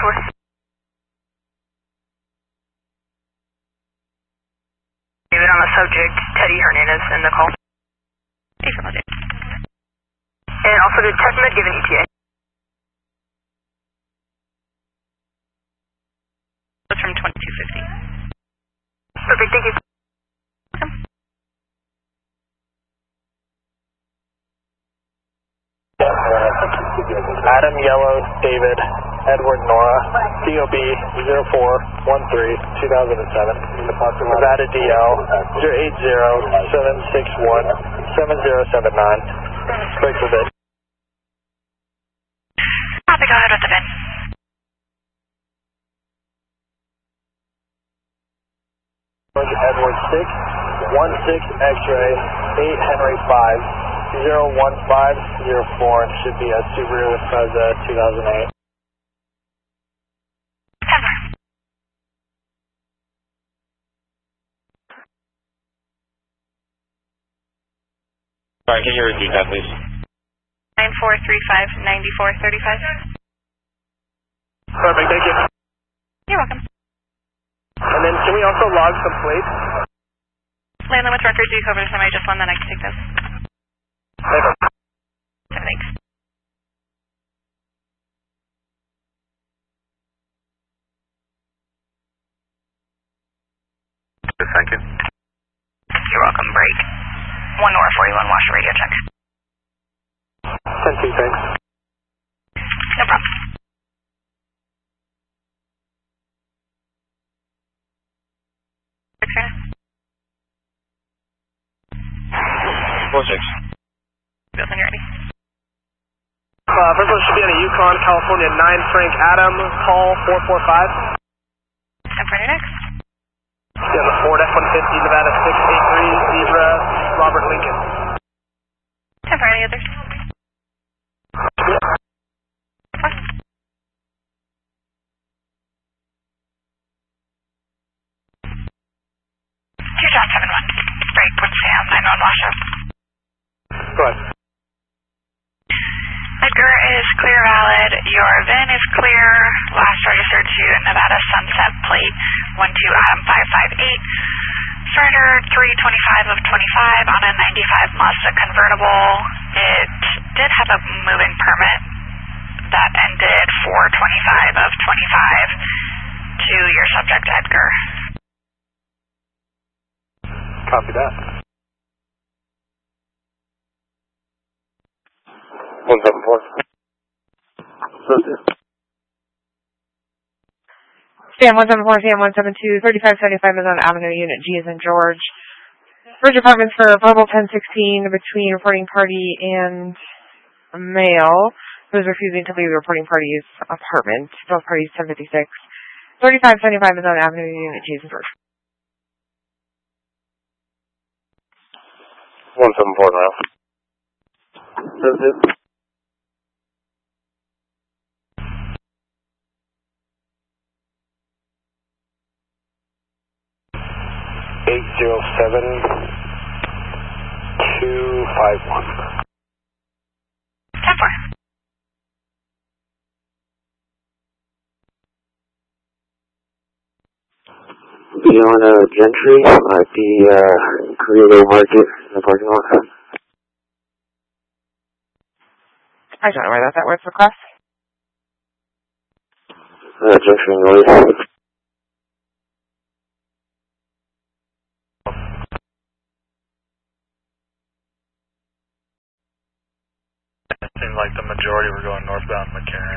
David on the subject, Teddy Hernandez in the call. And also did TechMed give an ETA? It's from 2250. Perfect, thank you. Adam Yellow, David, Edward Nora, DOB 0413-2007, Nevada DL 080-761-7079. Break for bid. Copy, go ahead with the bid. Edward 6, 16 X-ray, 8 Henry 5. 01504 should be a Subaru Impreza 2008. Sorry, can you repeat that, please? 9435-9435. Perfect, thank you. You're welcome. And then can we also log some plates? Landon, which records do you cover? Somebody just one, then I can take those. Later. Thanks. Thank you. You're welcome. Break. 1 Nora 41, wash radio check. 10-2, thanks. No problem. Four six. Built when you're ready. First one should be on a Yukon, California 9 Frank Adam, call 445. And for your next. Yeah, the Ford F-150, Nevada 683, Zebra, Robert Lincoln. And for any others. John 71. Break, what's down, 9-1 wash up. Go ahead. Edgar is clear valid. Your VIN is clear. Last registered to Nevada Sunset Plate 12 Adam 558. Surrender 325 of 25 on a 95 Mazda convertible. It did have a moving permit that ended 425 of 25 to your subject Edgar. Copy that. 174. Sam 174, Sam 172, 3575 is on Avenue, Unit G is in George. Bridge apartments for verbal 1016 between reporting party and male who is refusing to leave the reporting party's apartment. Both parties 1056. 3575 is on Avenue, Unit G is in George. 174 now. 807-251. 10-4. Be on Gentry at the Carrillo Market in the parking lot. I don't know where that was request. Junction North. It seemed like the majority were going northbound McCarran.